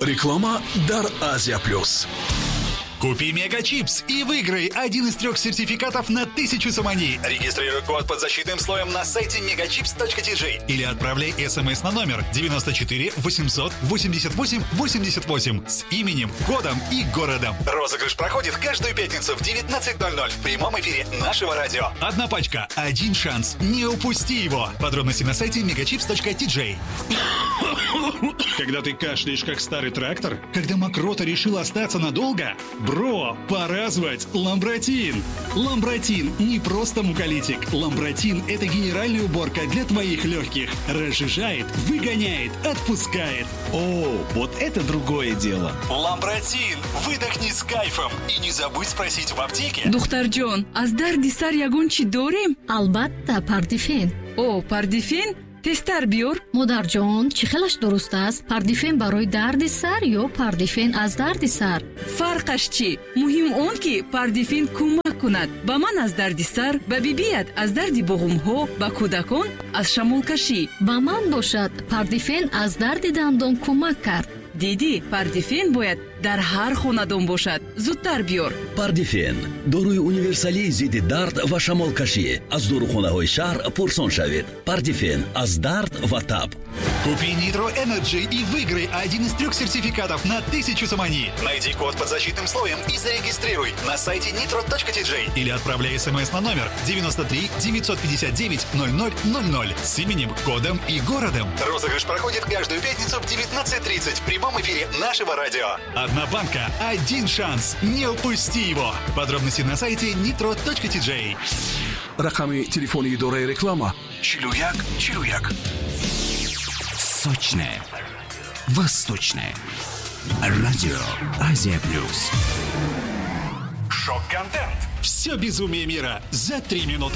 Реклама «Дар Азия Плюс». Купи Мегачипс и выиграй один из 3 сертификатов на 1000 сомани. Регистрируй код под защитным слоем на сайте megachips.tj или отправляй смс на номер 94 800 88 88 с именем, кодом и городом. Розыгрыш проходит каждую пятницу в 19:00 в прямом эфире нашего радио. Одна пачка, один шанс. Не упусти его. Подробности на сайте megachips.tj. Когда ты кашляешь как старый трактор, когда мокрота решила остаться надолго, бро, пора звать Ламбротин. Ламбротин не просто муколитик. Ламбротин – это генеральная уборка для твоих легких. Разжижает, выгоняет, отпускает. О, вот это другое дело. Ламбротин. Выдохни с кайфом. И не забудь спросить в аптеке. Духтарджон, аз дарди сар ягон чи дорем? албатта, пардифен. О, пардифен? тестар биёр. модарҷон, чӣ хелаш дуруст аст? Пардифен барои дарди сар ё пардифен аз дарди сар? фарқаш чӣ? муҳим он ки пардифен кӯмак кунад ба ман аз дарди сар, ба бибият аз дарди буғумҳо, ба кӯдакон аз шамолкашӣ. ба ман бошад, пардифен аз дарди дандон кӯмак кард. диди, пардифен бояд дар ҳар хонадон бошад. зудтар биёр. пардифен доруи универсалии зидди дард ва шамолкашӣ аз дорухонаҳои шаҳр пурсон шавед. Пардифен аз дард ва таб. Купи Nitro Energy и выиграй один из 3 сертификатов на 1000 сомани. Найди код под защитным слоем и зарегистрируй на сайте nitro.tj или отправляй смс на номер 93 959 0000 с именем, кодом и городом. Розыгрыш проходит каждую пятницу в 19:30 в прямом эфире нашего радио. Одна банка, один шанс. Не упусти его. Подробности на сайте nitro.tj. Рақами телефони идораи реклама 4141. Сочное, восточное. Радио Азия Плюс. Шок-контент. Все безумие мира за 3 минуты.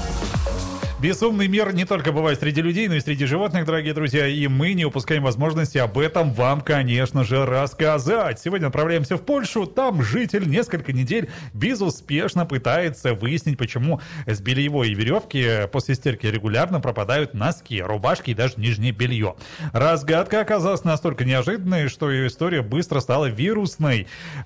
Безумный мир не только бывает среди людей, но и среди животных, дорогие друзья, и мы не упускаем возможности об этом вам, конечно же, рассказать. Сегодня отправляемся в Польшу, там житель несколько недель безуспешно пытается выяснить, почему с бельевой веревки после стирки регулярно пропадают носки, рубашки и даже нижнее белье. Разгадка оказалась настолько неожиданной, что ее история быстро стала вирусной.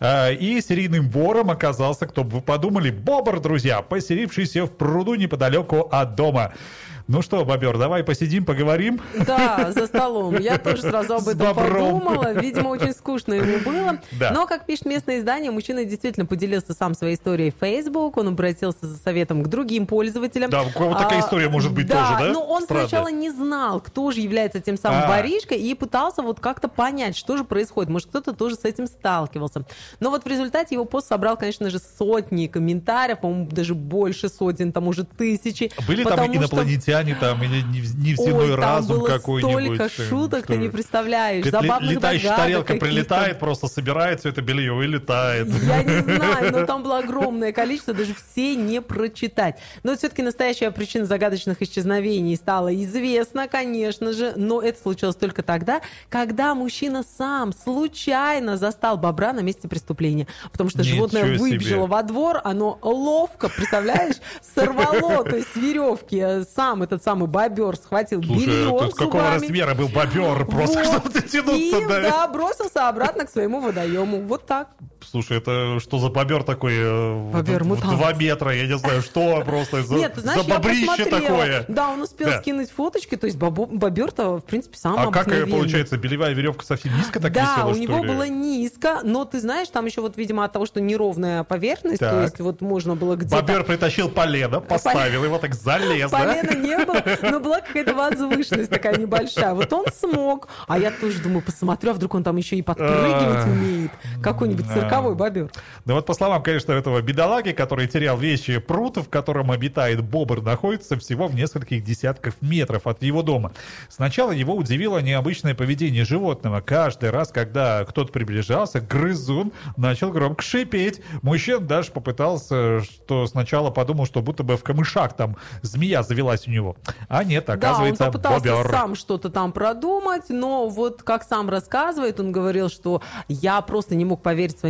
И серийным вором оказался, кто бы вы подумали, бобр, друзья, поселившийся в пруду неподалеку от дома. Ну что, бобер, давай посидим, поговорим. Да, за столом. Я тоже сразу об этом подумала. Видимо, очень скучно ему было. Да. Но, как пишет местное издание, мужчина действительно поделился сам своей историей в Facebook. Он обратился за советом к другим пользователям. Да, у кого такая история может быть тоже, да? Но он сначала не знал, кто же является тем самым воришкой, и пытался вот как-то понять, что же происходит. Может, кто-то тоже с этим сталкивался. Но вот в результате его пост собрал, конечно же, сотни комментариев, по-моему, даже больше сотен, там уже тысячи. Были там инопланетяне, там, или невземной разум какой-нибудь. Столько шуток, ты не представляешь. Забавных летающая тарелка каких-то. Прилетает, просто собирает все это белье и летает. Я не знаю, но там было огромное количество, даже все не прочитать. Но все-таки настоящая причина загадочных исчезновений стала известна, конечно же, но это случилось только тогда, когда мужчина сам случайно застал бобра на месте преступления. Потому что животное выбежало во двор, оно ловко, представляешь, сорвало, то есть с веревки сам этот самый бобер схватил белье зубами. Какого размера был бобер? Просто чтобы дотянуться. И, да, бросился обратно к своему водоему. Вот так. Слушай, это что за бобер такой? Бобер-мутант. 2 метра, я не знаю, что просто за бобрище такое. Да, он успел скинуть фоточки, то есть бобер-то, в принципе, сам обыкновенный. А как, получается, белевая веревка совсем низко так висела, Да, у что него ли? было низко, но ты знаешь, там еще вот, видимо, от того, что неровная поверхность, то есть вот можно было где-то... Бобер притащил полено, поставил его, так залез, да? Полена не было, но была какая-то возвышенность такая небольшая. Вот он смог, а я тоже думаю, посмотрю, а вдруг он там еще и подпрыгивать умеет. Какой-нибудь цирковой бобер. Да вот по словам, конечно, этого бедолаги, который терял вещи, пруд, в котором обитает бобр, находится всего в нескольких десятках метров от его дома. Сначала его удивило необычное поведение животного. Каждый раз, когда кто-то приближался, грызун начал громко шипеть. Мужчина даже попытался, что сначала подумал, что будто бы в камышах там змея завелась у него. А нет, оказывается, бобер. Да, он попытался бобер. сам что-то там продумать, но вот как сам рассказывает, он говорил, что я просто не мог поверить своим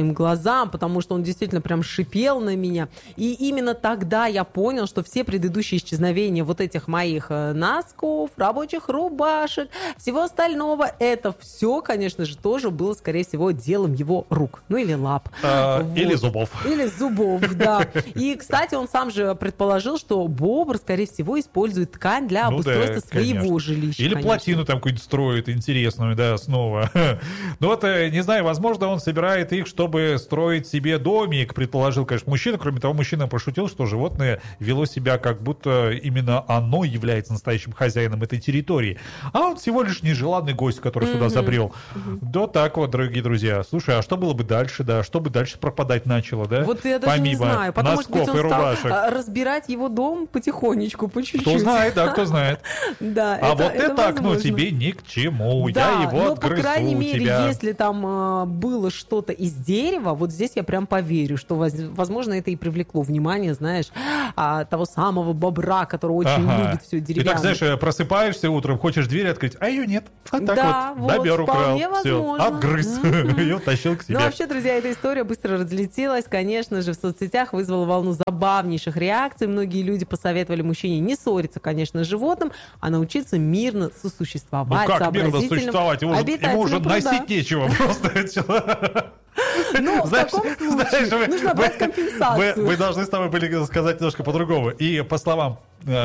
моим глазам, потому что он действительно прям шипел на меня. И именно тогда я понял, что все предыдущие исчезновения вот этих моих носков, рабочих рубашек, всего остального, это все, конечно же, тоже было, скорее всего, делом его рук. Ну, или лап. Или зубов. Или зубов, да. И, кстати, он сам же предположил, что бобр, скорее всего, использует ткань для обустройства своего жилища. Или плотину там какую-нибудь строит интересную, да, снова. Ну вот, не знаю, возможно, он собирает их, чтобы строить себе домик, предположил, конечно, мужчина. Кроме того, мужчина пошутил, что животное вело себя, как будто именно оно является настоящим хозяином этой территории. А он всего лишь нежеланный гость, который сюда забрел. Да так вот, дорогие друзья. Слушай, а что было бы дальше, да? Что бы дальше пропадать начало, да? Вот я даже не знаю. Потому что он стал разбирать его дом потихонечку, по чуть-чуть. Кто знает, да, кто знает. Да, а вот это окно тебе ни к чему. Я его отгрызу у тебя. По крайней мере, если там было что-то из дерева, вот здесь я прям поверю, что, возможно, это и привлекло внимание, знаешь, того самого бобра, который очень любит все деревянное. Ты так, знаешь, просыпаешься утром, хочешь дверь открыть, а ее нет. А так да, вот, бобер украл, все, отгрыз, ее тащил к себе. Ну, вообще, друзья, эта история быстро разлетелась, конечно же, в соцсетях, вызвала волну забавнейших реакций. Многие люди посоветовали мужчине не ссориться, конечно, с животным, а научиться мирно сосуществовать. Ну как мирно сосуществовать? Ему уже носить нечего просто. Ну, знаешь, в таком случае нужно брать компенсацию. Мы должны с тобой были сказать немножко по-другому. И по словам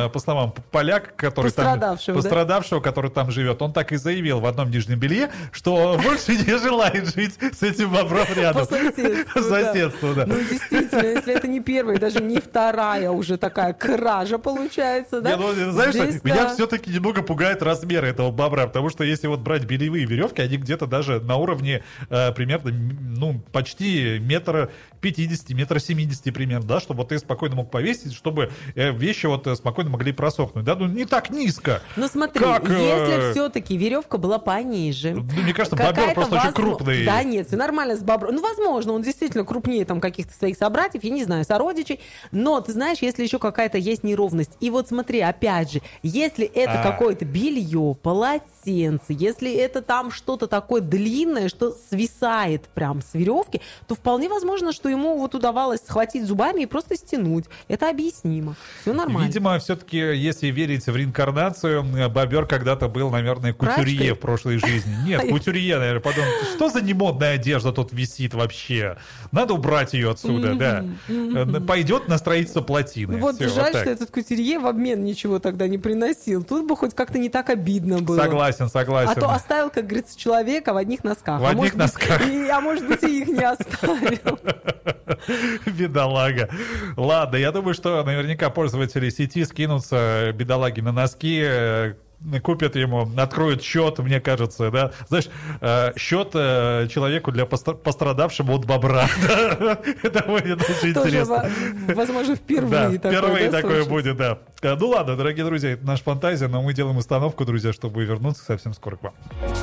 поляка, который пострадавшего, который там живет, он так и заявил в одном нижнем белье, что больше не желает жить с этим бобром рядом. По соседству, да. Ну, действительно, если это не первая, даже не вторая уже такая кража получается, да? Знаешь, меня все-таки немного пугает размер этого бобра, потому что если вот брать бельевые веревки, они где-то даже на уровне примерно, ну, почти метра 50, метра 70 примерно, да, чтобы вот ты спокойно мог повесить, чтобы вещи вот спокойно могли просохнуть, да, ну не так низко. Ну смотри, если все-таки веревка была пониже. Ну, мне кажется, бобер просто очень крупный. Да нет, все нормально с бобром. Ну, возможно, он действительно крупнее там каких-то своих собратьев, я не знаю, сородичей, но ты знаешь, если еще какая-то есть неровность, и вот смотри, опять же, если это какое-то белье, полотенце, если это там что-то такое длинное, что свисает прям с веревки, то вполне возможно, что ему вот удавалось схватить зубами и просто стянуть. Это объяснимо. Все нормально. Видимо, все-таки, если верить в реинкарнацию, бобер когда-то был, наверное, кутюрье в прошлой жизни. Нет, кутюрье, наверное, подумал, что за немодная одежда тут висит вообще? Надо убрать ее отсюда, да. Пойдет на строительство плотины. Вот жаль, что этот кутюрье в обмен ничего тогда не приносил. Тут бы хоть как-то не так обидно было. Согласен. А то оставил, как говорится, человека в одних носках. В одних носках. А может быть, и их не оставил. Бедолага. Ладно, я думаю, что наверняка пользователи сети скинутся бедолаги на носки, купят ему, откроют счет, мне кажется, да. Знаешь, счет человеку для пострадавшему от бобра. Это будет очень интересно. Возможно, впервые такое. Впервые такое будет, да. Ну ладно, дорогие друзья, это наша фантазия, но мы делаем установку, друзья, чтобы вернуться совсем скоро к вам.